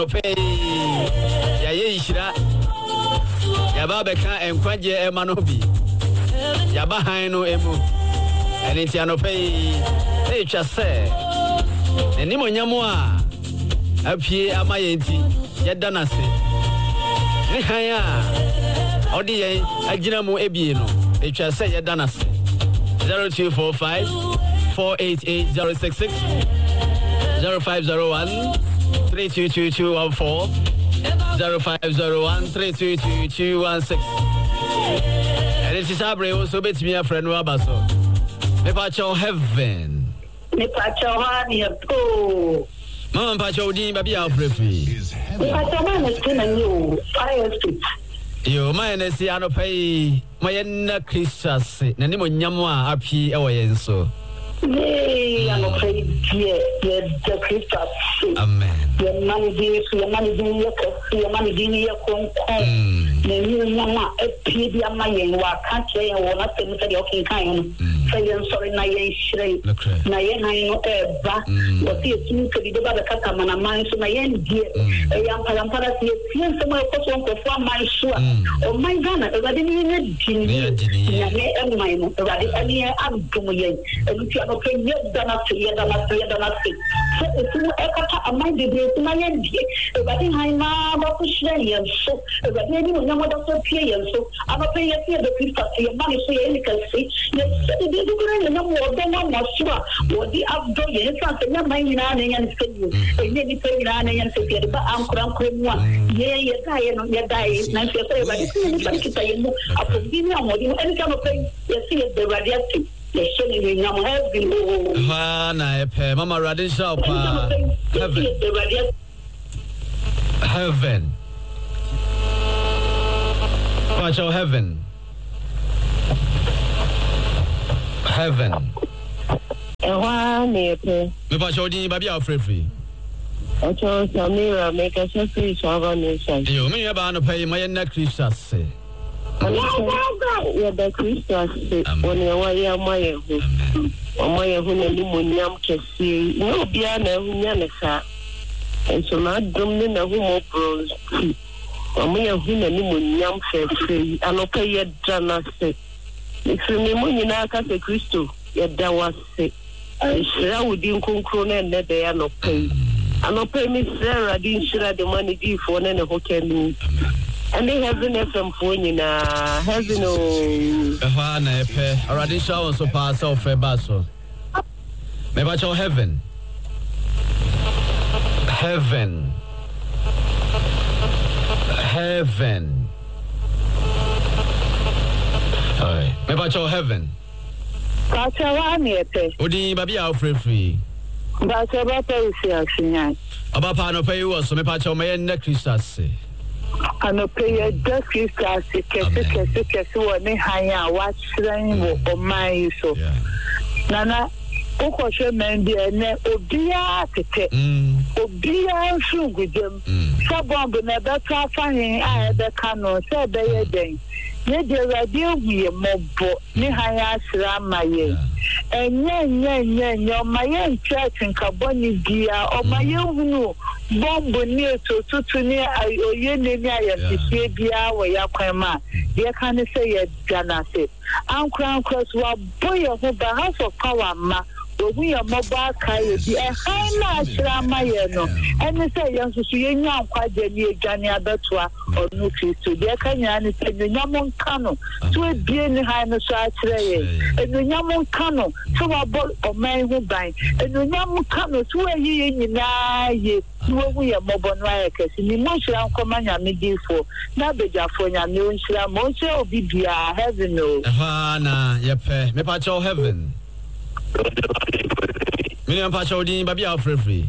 pay ya yishira ya babeka enkwaje emanobi ya bahano emu eni ti anopay e twa se eni monyamo a apie amayenti yeda nase ni haya odi yen agina mu ebie no e twa se yeda nase 0245 488 066 0501 322214 0501 322216 and it is Abre also bet me a friend Wabaso me pacho heaven me pacho hani po mama pacho di baby afrefi me pacho man skin and you fire street yo my nesi anopay my na Christus na ni monyamo a api e wo yenso nee anopay the Christus amen your money Mama, a pity of my young country, and one of them said, okay, kind. Saying sorry, Nayan Shrey, Nayan, I know ever. What is you to be about the Catamana mine, so Nayan dear, a young Parampara, see somewhere person perform my sure. Oh, my God, I didn't even Ginny, and mine, Radicania, I'm doing it. And if you are not paying yet, done up to yet, done up to yet, done up to. So if you ever mind the my end, but I know so, but anyone know what I'm saying, so I'm not paying the people, your money, so you can see. Yes, the number of them are sure. What the outdoor, yes, I'm not and say you. And then you pay and say, but I'm cranking one. Yeah, you're dying, and say, but it's anything I can give you more. Any kind of thing, you see the radiative. Yes, Mama Radisha, heaven. Watch out, heaven. Heaven. Me watch out, baby, I'm free. Watch out, Samira, make us a free salvation. You may have to pay my neck, Christus. Yeah, the Christus, when you are my who Limonium can see, no Biana, Yanasa, and so not dominant a woman bronze. Omo ya hu na ni monyam fefe anopa ye dana se ifimi monyina aka se Kristo ye da wase ishira wudi nkonkro na ne de anopa mi sera di ishira de mani di fo na ne hokemi ani heaven FM fo nyina heaven o ha na epe already show so pass off e baso me ba cho heaven Alright. Me bacho heaven. Kacha wa miete. Odi baby a free. Bacha ba pa isi asinya. Aba pa no pay wo so me bacho me na Christus. Ano pay the Christus kese wo ne hanya wa chran wo omai so. Nana Okoshe mendi ene obia tete obia nsugudem sabombo na beta fahin a ebeka no se beye den ne de radio wiye mobo ne hanya asra maye enye maye church nkaboni bia o maye hunu bombo ni otutu ni oye ne ni ayefie bia wo yakwema de kan se ye janase ankran cross wa boye ho ba house of power ma we are mobile kai di e haina asra maye no ene se ye nsusu ye nya nkwaje ni egane abetua onu Kristo de kanya ni se nyamo nkano so ebie ni haina so akire ye enu nyamo nkano so wabo oman hu ban enu nyamo nkano so eyi nyina ye wo ye mobo no ayekesi ni mo hira nkoma nyame difo na bejafo nyame onhira mo nse obi bia heaven o ha na yepe me pa cho heaven Mini ampacho din baby a free.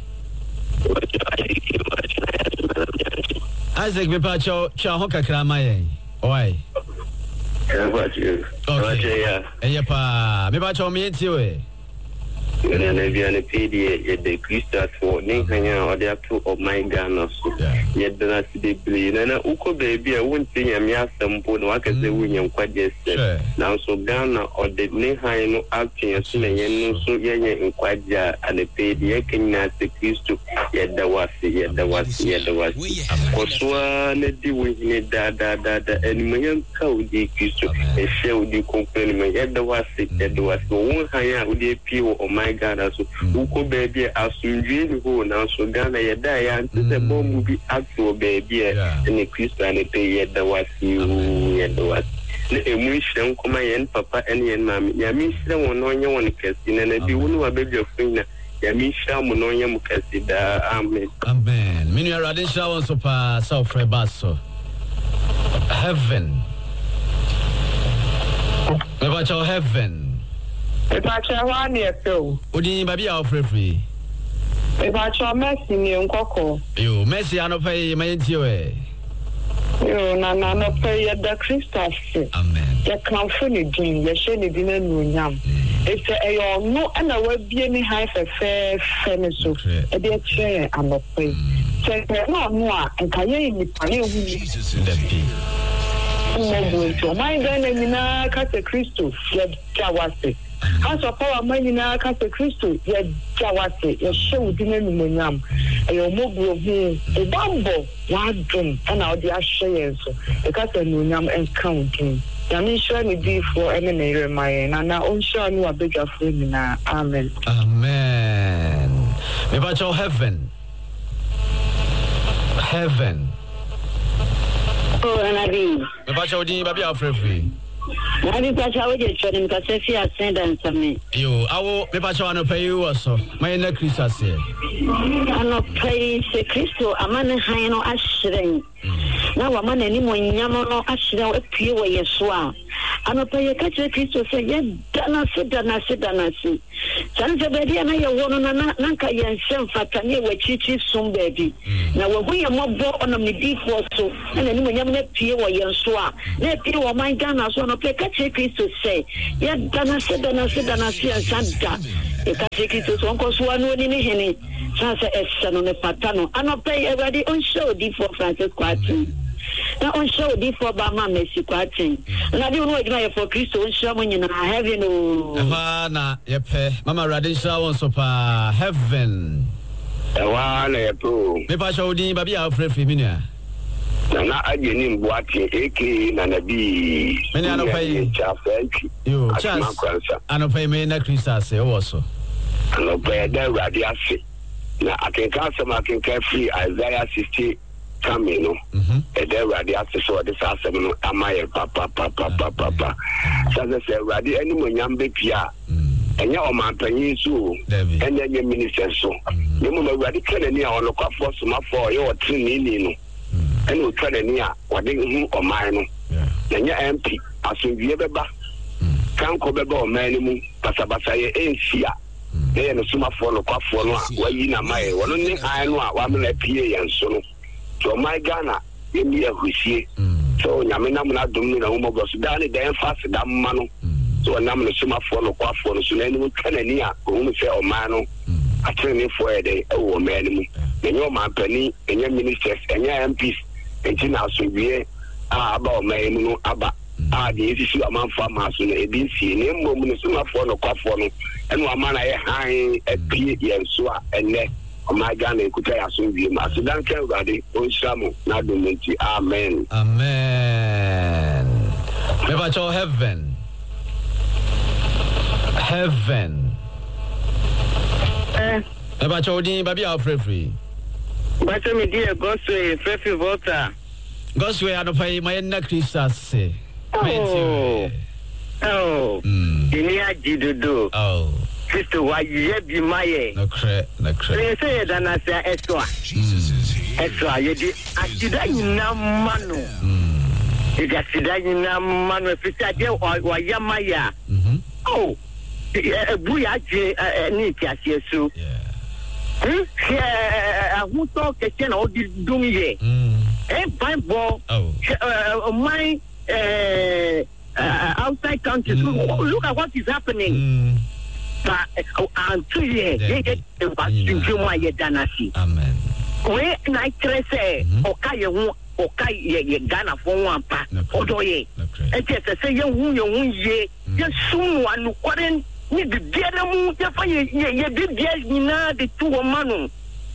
Isaac me pacho cha hoka krama ye. Oi. Okay. Pa me pacho me enti we. na bia na pedi the Christus for ninkanya or the two of my Ghana so yet na sidebli na uko baby a wonte nyame asempo na waka se wunyam kwaje se na so Ghana or the ninkanya no action so na yen so yenye nkwaje a na pedi yakenya se Christus yeda wasi koswa na di wini da enimanya ka udi Christus e she udi kompleni me yeda wasi won hanya udi piwo o my God so uko baby asundwe ni ho na so Ghana yeda ya ntse bombu bi acto baby ni Christus na pe yeda wasi na emuhire nkoma yen papa ene yen mami ya mi hire won onye won kesi na bi wonu wa baby afina ya mi hire mo no onye mu kesi da amen minu arade hira won so pa South Basso heaven Mebacho heaven Ebacho one year so odi baby a ofrefri Ebacho Messi ni nkoko yo Messi anopai mayenti we yo na no pay the Christus amen ya kanfuni din ya she ni din anu nyam ese eyo no na wa bie ni high fe so e de che anopai che no a nkaye ni pane hu ni Mo my Ghana nina kase Christo ya jawase aso power man nina kase Christo ya jawase ya show dine ni monyam eyo mobu hu e bambo wadum na odi ahye so e kase no nyam encounting ya mi sure ni di for ene na ire my na on sure ni wa bega for ni na amen me ba cho heaven Oh, Anabi. Mebacho odi baby afrefri. Nani pacha oje chone mkasefi asenda nsame. Yo, awo mebacho anopai woso. My na Christus here. Anopai se Kristo amane haino ashren. Na wa mane ni monyamo no ashren epie wo Yesu a. Anopai ka che Kristo se ye dana se. Sanse bedi na ye wono na nanka yensem fatane we chichi sum bedi. Na wo hu ye mobo onam ni before so. Na ni monyamo na pie wo Yesu a. Na pie wo man Ghana so no pe ka che Kristo se ye dana se santa. E ka che Kristo so onko so anu ni hene. Sanse essa no ne patano. Anopai everybody on show di for Francis Kwati. Na on show di for Bama Messi Kwati. Na di no edma for Kristo on show mo nyina heaven o. Na yepe mama radisha won so pa heaven. Ewa na yepo. Me pa show di baby afrefi minia. Na ajeni mbwati eke na nabi. Meni anopai chafenki. Yo, chas. Anopai me na Christus e woso. Anopai da radiase. Na akenka free Isaiah 60 coming no. Da radiase so this asem no amaye papa. So say radi any monyambe pia. Enya o mampanyi so. Enya nye minister so. Nemu ma radi kanani a onokwa so mafo ye o trini no. Ena o kanani a wade hu o man no. Enya MP asomwie beba. Kanko beba o man mu basabasa ye ensia. They no suma for no kwafo no a wayi na mai wono ni an no a wa me na pie yan so no to my Ghana ye mi ahusie so nyame na mo na dum ni na ho mo so da ni den fast da ma no so na mo suma for no kwafo no so na ni mo kanani a ho mo se o man no atrene for e dey e wo man mu enyo man pani enyo ministers enyo MPs entina so wie aba o man mu no aba the issue among farmers in a BC, name woman, summa for no coffin, and one man I hang a P. Yensua, and neck on my gun and could I assume you must don't care about it. Oh, Shamu, not the Minty. Amen. Mebacho heaven. Mebacho di baby afrefri. But me dear Gosway, Freffy Volta. Gosway anopai my na Christus. Oh, Inia Jidudu. Oh, Sister, why you be my no cre. They say that I say Eswa, you did Asida in Namano. It is Asida in Namano, Fisade or Yamaya. Oh, Buya Nikia, so. Who talk a channel all this doom and fine ball. My outside countries. Look at what is happening. ba antu ye ba sinjuma ye danasi amen we na trese okaye hu okaye Ghana for one pa odoye ete se ye hu ye sunu anu kwaren ni bibia na mu ye fa ye bibia nyina de tu wo manu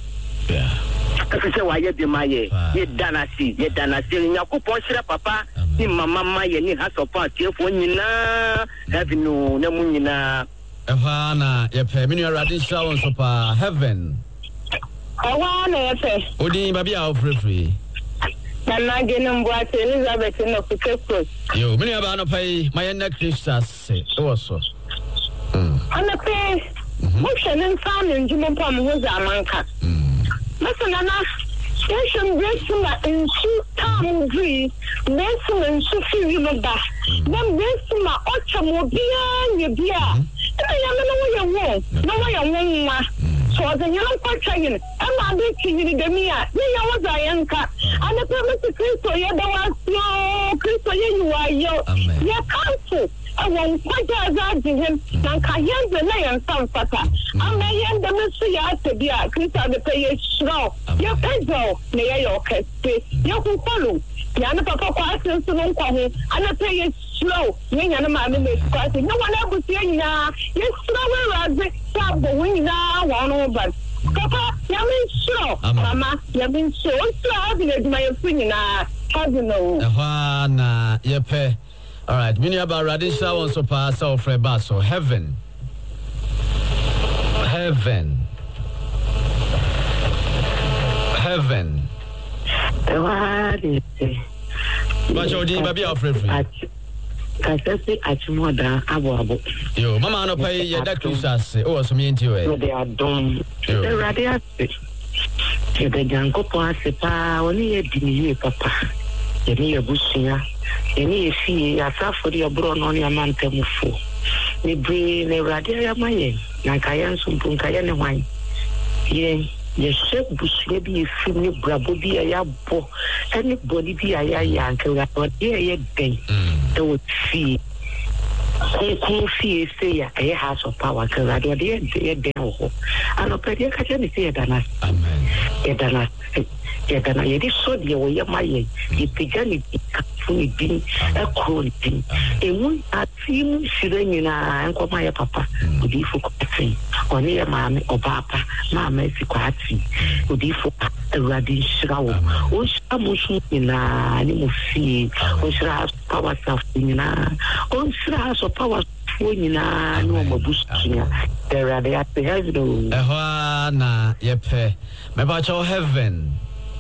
kasi wa ye de maye ye danasi nyakopon hira papa ni mama maye ni ha support ye fo nyina heaven na mu nyina Evana ye pe mini radin shawon so pa heaven awana ye pe odi babi a free na genu mbwate Elizabeth no kukeko yo mini aba no pai mayenda Christus se so ana pe mo hwenen family njumo pa mo ho zamanka masana na station breakthrough in two time free breakthrough in sufi no ba then breakthrough ochomobia nye bia ya no wa so the young question am be kini de mi a ya wa za yanka ana pe mo Kristo ye da wa so Kristo ye you are yo ya council awon kwaja za jihen nan ka yanzu na yan san fata amma yanda musu ya tabiya Kristo da pe ye shro ya pejo ne ya yo kete ya ku follow ya na papa kwa sensu no kwa ho ana pe ye slow nyanya na ma me kwa se no wana buti nyina ye slow we raze ta bo nyina wa no ba papa ya me slow mama ya me slow bi le duma ye fu nyina hazino na ye pe. All right, mini about radisha won so pa so fre ba so heaven ba jodi ba bia free kasese achimoda abo yo mama no pay ye da Christus o so mi enti we they are done the radius ke de janko po asepa oni ye diniye papa ye busia eni efi asafo de obro no ne amantemfo ne bre ne radio ya maye na kayan sumpu kayan ne hwan ye shek busia bi efi ne brabo bi ya bo any body bi ya anke wa ye den e wo fi ko fi se ya e house of power ka radio de den ho ano pedi ka je ni se dana amen e dana ye di so de wo ye maye e pigani funi bin ekoni bin emu atim shiranyina enkoma ye papa odi fu kwati oni ye maame obapa maama esi kwati odi fu awadi shirawo o shamushu ina ni mu fi o shira power self ina o shira so power fu ina no mabushia there are the heaven na ye pe me ba cho heaven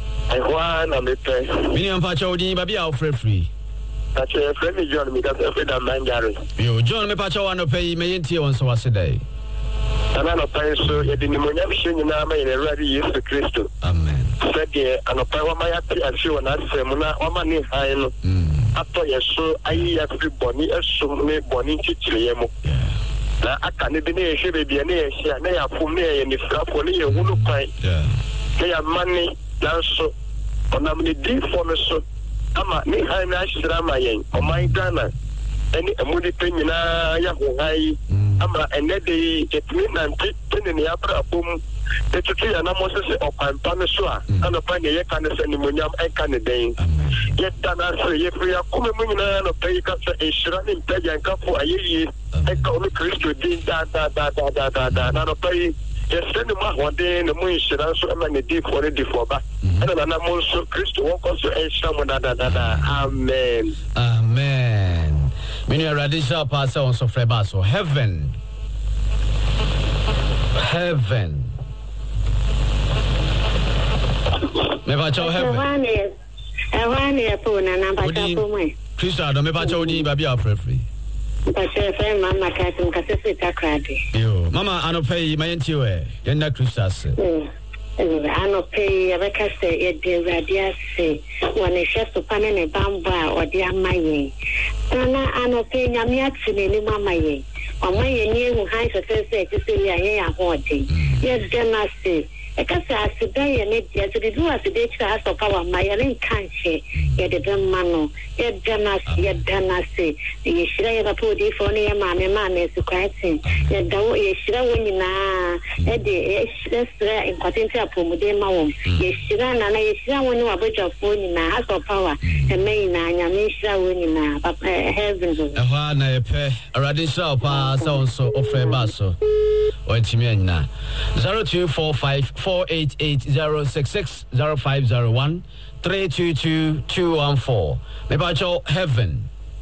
na me pe mini am pa cho din ba bia o free Tache friend John mi ka fe da manjare yo John me pa cho wano pe me yenti won so wasede ana no pa so ye di ni mo nyam hye nyina ma ye rari Yesu Kristo amen sede ana pa wa ma ya ti ahye wona asem na wa ma ni han no ato ye so ayi ya fi boni eso ne boni chichire ye mo na aka ne bi ne ye hye be ne ye hye na ya fom ne ye ni frafo ne ye hunu kwan ne ya mani na so ona me di for no so ama ni han na shira ma yen o man Ghana eni emudi penyina ya ho hai ama enede etimi nanti tene ya bra bom etutu ya na mo sese opampa no so a ana pa ne ye kan se ni monyam en kan den ye dana so ye free akome munyina no pe ka se shira ni peja en ka fo ayeyi e ka o Kristo din da na no pe yes send ma wode ne mu shira so ama ne di for ba ana na mo so Kristo won ko so en shira mo da amen mini radisha pasa on so freba so heaven me ba cho heaven Ewane po na namba po mo Kristo do me ba cho di ba bia free Pastor mama katum kasese takrade yo mama anopei mayenti we yenda Christus anopei abekase e de radiase wona sheso pane ne bamba odi amaye tana anopei nyame atine ni mama ye amaye ni ehu han sese ti se ya ye ya hodi ye denase Ekasa asida ye ne dia so bidu asida kira aso power ma ye len kanche ye de mano ye dana se ye shira ye papa odi fo ne ye ma me su kwati ye dawo ye shira wonyina e de ye shira sra impotenti apomude ma wo ye shira na ye shira woni wa bojafo nyina aso power e me na anya me shira wonyina papa heaven ehwa na ye pe arade shira opa so ofe ba so Wachimi anyina 0245488066 0501 322 Mepacho heaven.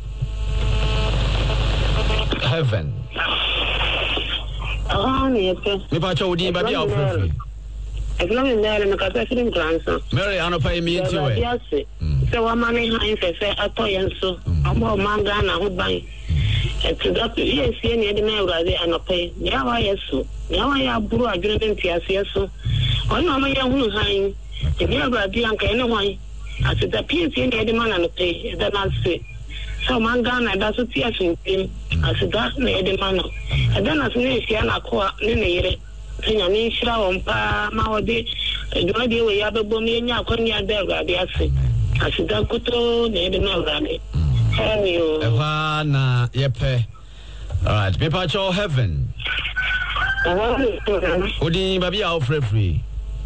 Mepacho udi babi ofrefre. Economic Mary Macathin grandson. Mary Anopa me to yes. So one man in say a toy and so I'm more mangana who buy. To that, yes, any of the men rather and pay. Now I so. Now I have brew a great yes. So, on my young who's hanging. The girl brought the uncle anyway. I said, the piece in the man and pay. Then I'll say. So, Mangana does it yes in him. I said, that's the man. And then as soon as she and I call Nene, Pinani Shra on Pa Maudi, do I do a yabba booming? I couldn't yet there, I say. I said, that could all need the man. Evana yepe. Alright, Mepacho heaven. Udi babi ofrefre.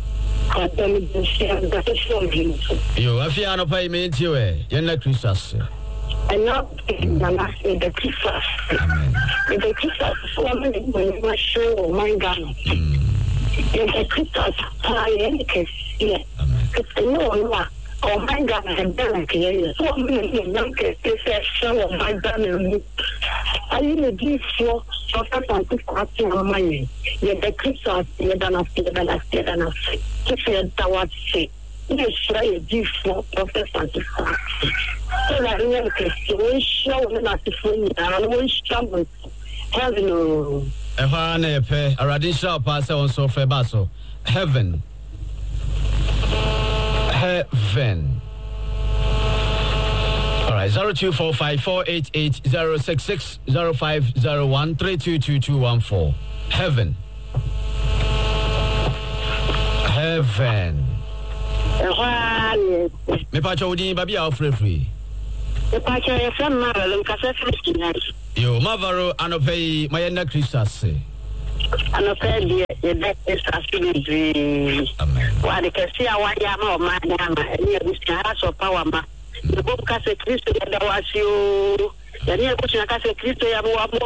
Yo, afiano pay me to e. Yenna Christus. And not the Christus. The Christus woman when you show my gun. The Christus I can see. No. Oh my God, I'm done here. So many young kids say, "Show my gun." I need a gift for something on my name. Yet the Christmas, you're done after the last year and a say, if you're the say, you try a gift for Professor. So that young kids, you show them at the phone and one struggle. Hello. Evana yepe. Aradisha pass on so febaso. Heaven. Alright, 0245488066 0501 322 Heaven. Me pacho udi babi ofrefre. Me pacho e fam maralum kasa Christian. Yo, mavaro anopei mayenda Christus. Anopei ye that is actually Amen. Wa de kasi awaya ma ma ni ebusia so power ma. The book kasa Christo ya dawasio. Yani ebusia kasa Christo ya muamo.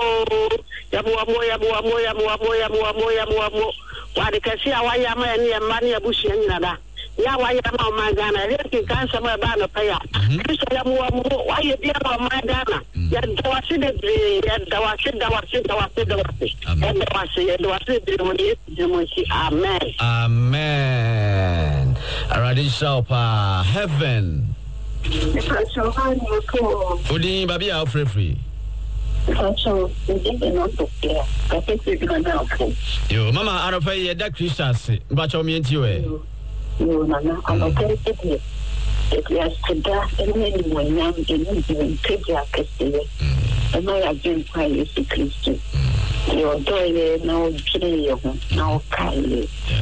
Wa de kasi awaya ma ni mani ebusia nyina da. Ya wa ya ma magana le kansa ma ba no paya Kristo ya mu wa ye dia ma magana ya dawasi de ya dawasi amen already so pa heaven udi babi a free yo mama aropa ye da Christus ba cho mi enti we no, I'm okay with it. It was to death and many when young and even Kajak. And I have been quite used to Christian. You're doing it now, no Kylie.